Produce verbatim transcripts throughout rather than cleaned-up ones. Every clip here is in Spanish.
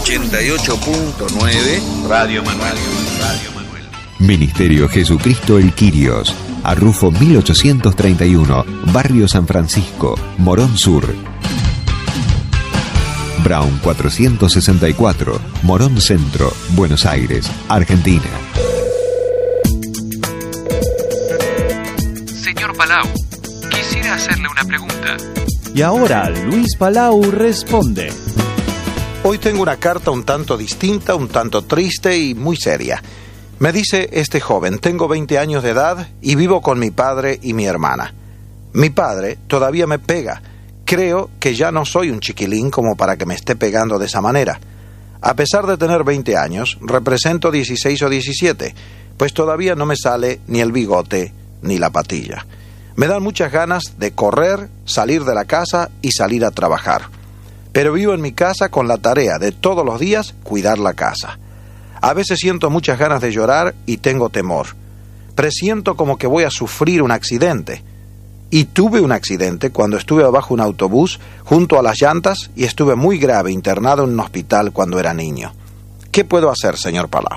ochenta y ocho punto nueve Radio Manuel. Radio Manuel. Ministerio Jesucristo El Quirios, Arrufo mil ochocientos treinta y uno, Barrio San Francisco, Morón Sur. Brown cuatrocientos sesenta y cuatro, Morón Centro, Buenos Aires, Argentina. Señor Palau, quisiera hacerle una pregunta. Y ahora Luis Palau responde. Hoy tengo una carta un tanto distinta, un tanto triste y muy seria. Me dice este joven: tengo veinte años de edad y vivo con mi padre y mi hermana. Mi padre todavía me pega. Creo que ya no soy un chiquilín como para que me esté pegando de esa manera. A pesar de tener veinte años, represento dieciséis o diecisiete, pues todavía no me sale ni el bigote ni la patilla. Me dan muchas ganas de correr, salir de la casa y salir a trabajar. Pero vivo en mi casa con la tarea de todos los días cuidar la casa. A veces siento muchas ganas de llorar y tengo temor. Presiento como que voy a sufrir un accidente. Y tuve un accidente cuando estuve abajo de un autobús junto a las llantas y estuve muy grave internado en un hospital cuando era niño. ¿Qué puedo hacer, señor Palau?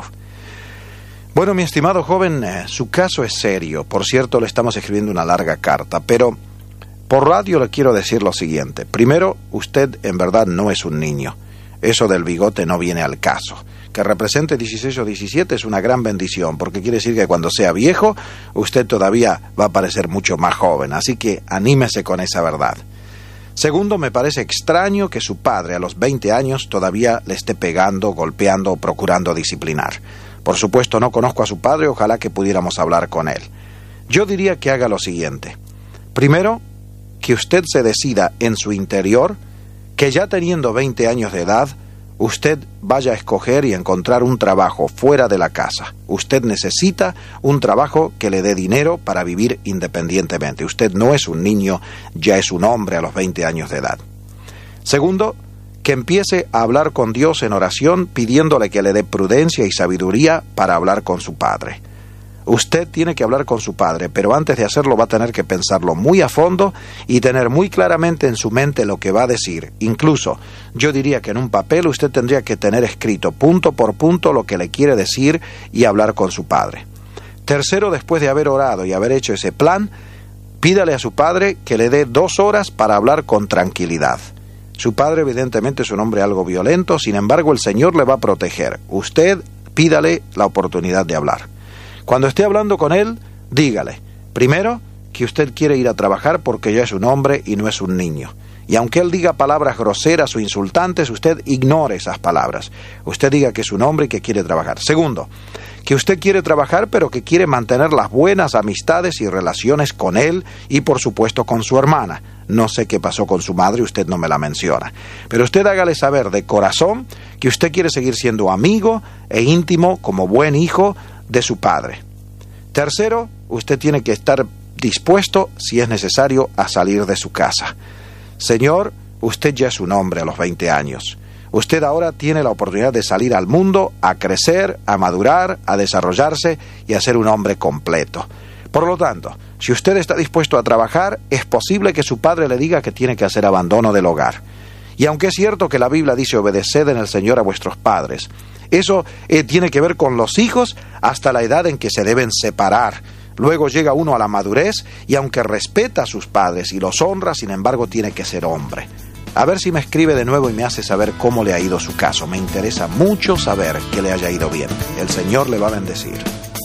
Bueno, mi estimado joven, eh, su caso es serio. Por cierto, le estamos escribiendo una larga carta, pero por radio le quiero decir lo siguiente. Primero, usted en verdad no es un niño. Eso del bigote no viene al caso. Que represente dieciséis o diecisiete es una gran bendición, porque quiere decir que cuando sea viejo, usted todavía va a parecer mucho más joven. Así que anímese con esa verdad. Segundo, me parece extraño que su padre a los veinte años todavía le esté pegando, golpeando o procurando disciplinar. Por supuesto, no conozco a su padre, ojalá que pudiéramos hablar con él. Yo diría que haga lo siguiente. Primero, que usted se decida en su interior que ya teniendo veinte años de edad, usted vaya a escoger y encontrar un trabajo fuera de la casa. Usted necesita un trabajo que le dé dinero para vivir independientemente. Usted no es un niño, ya es un hombre a los veinte años de edad. Segundo, que empiece a hablar con Dios en oración pidiéndole que le dé prudencia y sabiduría para hablar con su padre. Usted tiene que hablar con su padre, pero antes de hacerlo va a tener que pensarlo muy a fondo y tener muy claramente en su mente lo que va a decir. Incluso, yo diría que en un papel usted tendría que tener escrito punto por punto lo que le quiere decir y hablar con su padre. Tercero, después de haber orado y haber hecho ese plan, pídale a su padre que le dé dos horas para hablar con tranquilidad. Su padre evidentemente es un hombre algo violento, sin embargo el Señor le va a proteger. Usted pídale la oportunidad de hablar. Cuando esté hablando con él, dígale, primero, que usted quiere ir a trabajar porque ya es un hombre y no es un niño. Y aunque él diga palabras groseras o insultantes, usted ignore esas palabras. Usted diga que es un hombre y que quiere trabajar. Segundo, que usted quiere trabajar pero que quiere mantener las buenas amistades y relaciones con él y por supuesto con su hermana. No sé qué pasó con su madre, usted no me la menciona. Pero usted hágale saber de corazón que usted quiere seguir siendo amigo e íntimo como buen hijo de su padre. Tercero, usted tiene que estar dispuesto, si es necesario, a salir de su casa. Señor, usted ya es un hombre a los veinte años. Usted ahora tiene la oportunidad de salir al mundo, a crecer, a madurar, a desarrollarse y a ser un hombre completo. Por lo tanto, si usted está dispuesto a trabajar, es posible que su padre le diga que tiene que hacer abandono del hogar. Y aunque es cierto que la Biblia dice obedeced en el Señor a vuestros padres, eso eh, tiene que ver con los hijos hasta la edad en que se deben separar. Luego llega uno a la madurez y aunque respeta a sus padres y los honra, sin embargo tiene que ser hombre. A ver si me escribe de nuevo y me hace saber cómo le ha ido su caso. Me interesa mucho saber que le haya ido bien. El Señor le va a bendecir.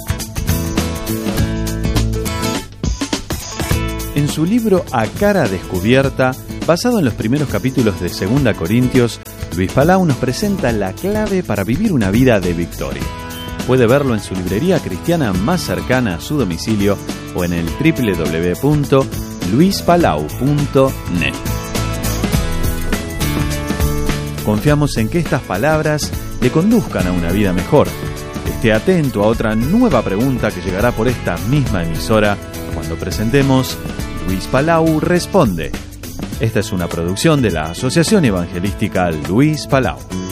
En su libro A Cara Descubierta, basado en los primeros capítulos de Segunda Corintios, Luis Palau nos presenta la clave para vivir una vida de victoria. Puede verlo en su librería cristiana más cercana a su domicilio o en el doble u doble u doble u punto luis palau punto net. Confiamos en que estas palabras le conduzcan a una vida mejor. Esté atento a otra nueva pregunta que llegará por esta misma emisora cuando presentemos Luis Palau Responde. Esta es una producción de la Asociación Evangelística Luis Palau.